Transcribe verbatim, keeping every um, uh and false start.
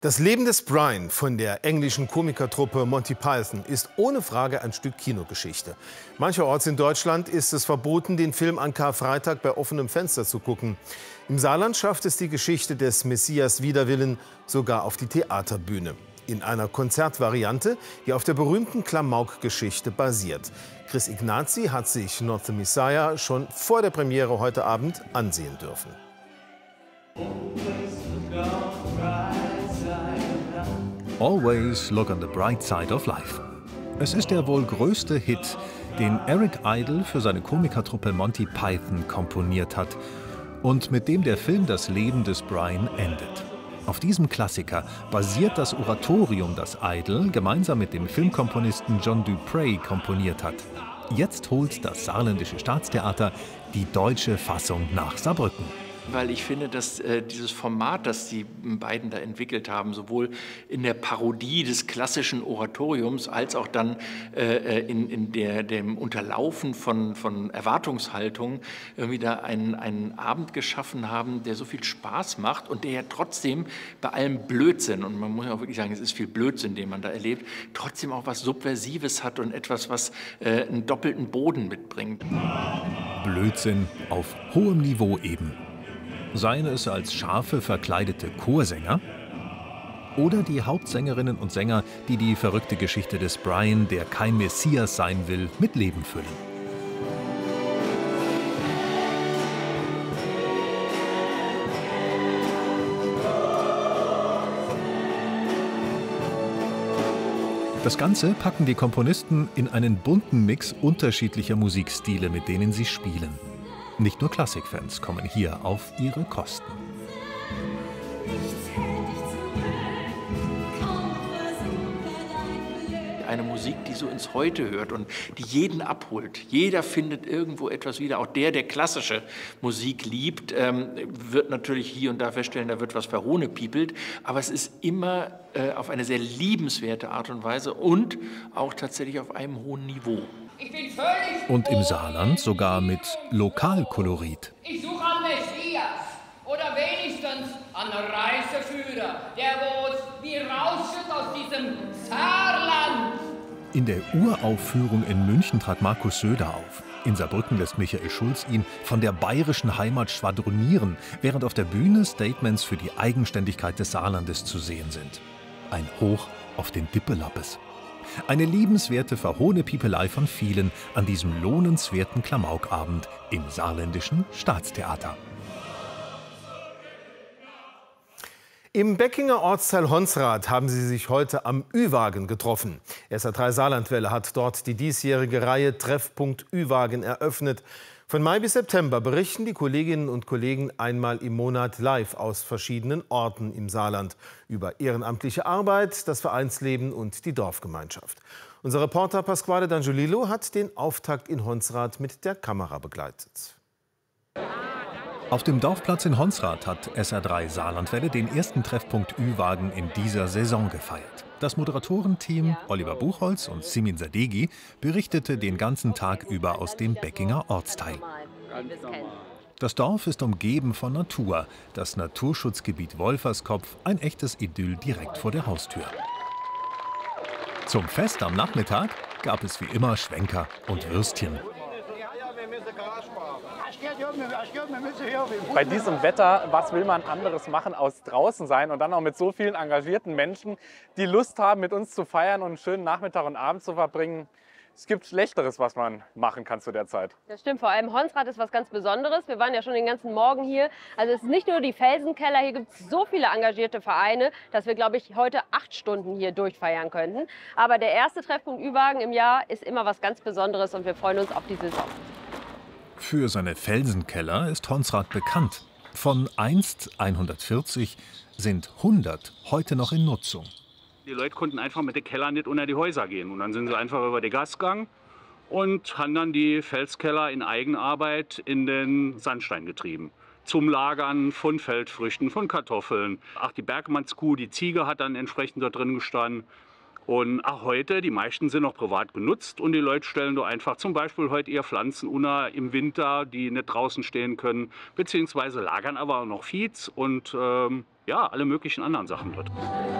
Das Leben des Brian von der englischen Komikertruppe Monty Python ist ohne Frage ein Stück Kinogeschichte. Mancherorts in Deutschland ist es verboten, den Film an Karfreitag bei offenem Fenster zu gucken. Im Saarland schafft es die Geschichte des Messias wider Willen sogar auf die Theaterbühne. In einer Konzertvariante, die auf der berühmten Klamauk-Geschichte basiert. Chris Ignazi hat sich Not the Messiah schon vor der Premiere heute Abend ansehen dürfen. Always look on the bright side of life. Es ist der wohl größte Hit, den Eric Idle für seine Komikertruppe Monty Python komponiert hat und mit dem der Film das Leben des Brian endet. Auf diesem Klassiker basiert das Oratorium, das Idle gemeinsam mit dem Filmkomponisten John Dupre komponiert hat. Jetzt holt das Saarländische Staatstheater die deutsche Fassung nach Saarbrücken. Weil ich finde, dass äh, dieses Format, das die beiden da entwickelt haben, sowohl in der Parodie des klassischen Oratoriums als auch dann äh, in, in der, dem Unterlaufen von, von Erwartungshaltungen irgendwie da einen, einen Abend geschaffen haben, der so viel Spaß macht und der ja trotzdem bei allem Blödsinn, und man muss ja auch wirklich sagen, es ist viel Blödsinn, den man da erlebt, trotzdem auch was Subversives hat und etwas, was äh, einen doppelten Boden mitbringt. Blödsinn auf hohem Niveau eben. Seien es als Schafe verkleidete Chorsänger oder die Hauptsängerinnen und Sänger, die die verrückte Geschichte des Brian, der kein Messias sein will, mit Leben füllen. Das Ganze packen die Komponisten in einen bunten Mix unterschiedlicher Musikstile, mit denen sie spielen. Nicht nur Klassikfans kommen hier auf ihre Kosten. Eine Musik, die so ins Heute hört und die jeden abholt. Jeder findet irgendwo etwas wieder. Auch der, der klassische Musik liebt, ähm, wird natürlich hier und da feststellen, da wird was verhohnepiepelt. Aber es ist immer äh, auf eine sehr liebenswerte Art und Weise und auch tatsächlich auf einem hohen Niveau. Und im Saarland sogar mit Lokalkolorit. Ich suche einen Messias oder wenigstens einen Reiseführer, der uns wie rausschüttet aus diesem Saarland. In der Uraufführung in München trat Markus Söder auf. In Saarbrücken lässt Michael Schulz ihn von der bayerischen Heimat schwadronieren, während auf der Bühne Statements für die Eigenständigkeit des Saarlandes zu sehen sind. Ein Hoch auf den Dippelappes. Eine liebenswerte Verhohnepiepelei von vielen an diesem lohnenswerten Klamaukabend im Saarländischen Staatstheater. Im Beckinger Ortsteil Honsrath haben sie sich heute am Ü-Wagen getroffen. S R drei Saarlandwelle hat dort die diesjährige Reihe Treffpunkt Ü-Wagen eröffnet. Von Mai bis September berichten die Kolleginnen und Kollegen einmal im Monat live aus verschiedenen Orten im Saarland über ehrenamtliche Arbeit, das Vereinsleben und die Dorfgemeinschaft. Unser Reporter Pasquale D'Angiolillo hat den Auftakt in Honsrath mit der Kamera begleitet. Auf dem Dorfplatz in Honsrath hat S R drei Saarlandwelle den ersten Treffpunkt Ü-Wagen in dieser Saison gefeiert. Das Moderatorenteam Oliver Buchholz und Simin Sadeghi berichtete den ganzen Tag über aus dem Beckinger Ortsteil. Das Dorf ist umgeben von Natur. Das Naturschutzgebiet Wolferskopf, ein echtes Idyll direkt vor der Haustür. Zum Fest am Nachmittag gab es wie immer Schwenker und Würstchen. Bei diesem Wetter, was will man anderes machen als draußen sein und dann auch mit so vielen engagierten Menschen, die Lust haben, mit uns zu feiern und einen schönen Nachmittag und Abend zu verbringen. Es gibt Schlechteres, was man machen kann zu der Zeit. Das stimmt, vor allem Honsrath ist was ganz Besonderes. Wir waren ja schon den ganzen Morgen hier. Also es ist nicht nur die Felsenkeller, hier gibt es so viele engagierte Vereine, dass wir, glaube ich, heute acht Stunden hier durchfeiern könnten. Aber der erste Treffpunkt Ü-Wagen im Jahr ist immer was ganz Besonderes und wir freuen uns auf die Saison. Für seine Felsenkeller ist Honsrath bekannt. Von einst hundertvierzig sind hundert heute noch in Nutzung. Die Leute konnten einfach mit den Kellern nicht unter die Häuser gehen. Und dann sind sie einfach über den Gas gegangen und haben dann die Felskeller in Eigenarbeit in den Sandstein getrieben. Zum Lagern von Feldfrüchten, von Kartoffeln. Ach, die Bergmannskuh, die Ziege hat dann entsprechend da drin gestanden. Und auch heute, die meisten sind noch privat genutzt und die Leute stellen da einfach zum Beispiel heute eher Pflanzen unter im Winter, die nicht draußen stehen können, beziehungsweise lagern aber auch noch Viehs und ähm, ja, ja, alle möglichen anderen Sachen dort.